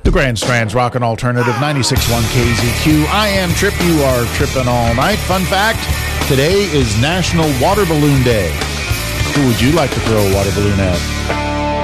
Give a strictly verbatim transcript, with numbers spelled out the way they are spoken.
The Grand Strand's Rockin' Alternative ninety-six point one K Z Q. I am Trip. You are tripping all night. Fun fact, today is National Water Balloon Day. Who would you like to throw a water balloon at?